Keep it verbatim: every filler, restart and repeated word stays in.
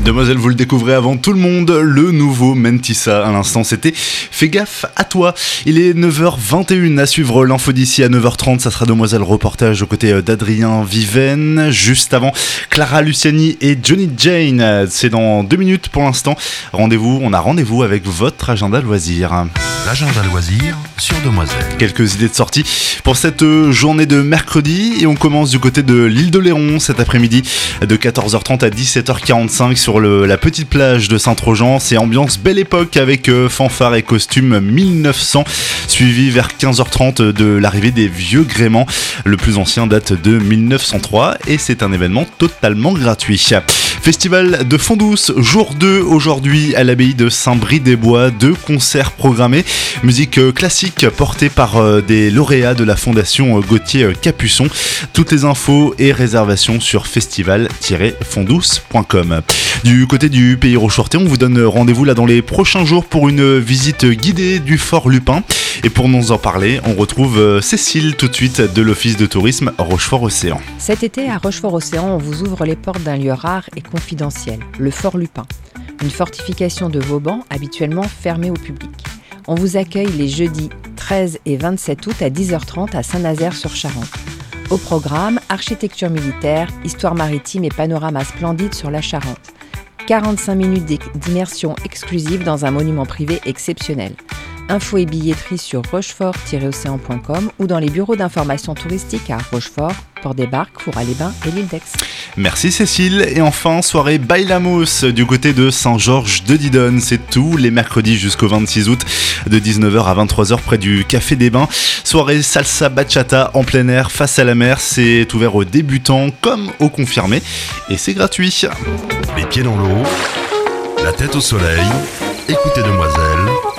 Demoiselle, vous le découvrez avant tout le monde, le nouveau Mentissa. À l'instant, c'était Fais gaffe à toi. Il est neuf heures vingt et une à suivre l'info d'ici à neuf heures trente. Ça sera Demoiselle reportage aux côtés d'Adrien Viven. Juste avant, Clara Luciani et Johnny Jane. C'est dans deux minutes pour l'instant. Rendez-vous, on a rendez-vous avec votre agenda loisirs. L'agenda loisirs sur Demoiselle. Quelques idées de sortie pour cette journée de mercredi. Et on commence du côté de l'île de Léron cet après-midi de quatorze heures trente à dix-sept heures quarante-cinq sur le, la petite plage de Saint-Trojan. C'est ambiance belle époque avec euh, fanfare et costume mille neuf cents, suivi vers quinze heures trente de l'arrivée des vieux gréements. Le plus ancien date de mille neuf cent trois et c'est un événement totalement gratuit. Festival de Fondouce, jour deux aujourd'hui à l'abbaye de Saint-Brie-des-Bois. Deux concerts programmés. Musique classique portée par euh, des lauréats de la fondation Gauthier Capuçon. Toutes les infos et réservations sur festival tiret fondouce point com. Du côté du Pays Rochefortais, on vous donne rendez-vous là dans les prochains jours pour une visite guidée du Fort Lupin. Et pour nous en parler, on retrouve Cécile tout de suite de l'Office de tourisme Rochefort-Océan. Cet été à Rochefort-Océan, on vous ouvre les portes d'un lieu rare et confidentiel, le Fort Lupin. Une fortification de Vauban habituellement fermée au public. On vous accueille les jeudis treize et vingt-sept août à dix heures trente à Saint-Nazaire-sur-Charente. Au programme, architecture militaire, histoire maritime et panorama splendide sur la Charente. quarante-cinq minutes d'immersion exclusive dans un monument privé exceptionnel. Infos et billetterie sur rochefort tiret océan point com ou dans les bureaux d'information touristique à Rochefort, Port-des-Barques, Four-à-les-Bains et l'île d'Aix. Merci Cécile. Et enfin, soirée Bailamos du côté de Saint-Georges de Didonne. C'est tous les mercredis jusqu'au vingt-six août de dix-neuf heures à vingt-trois heures près du Café des Bains. Soirée salsa bachata en plein air face à la mer. C'est ouvert aux débutants comme aux confirmés et c'est gratuit. Les pieds dans l'eau, la tête au soleil, écoutez Demoiselle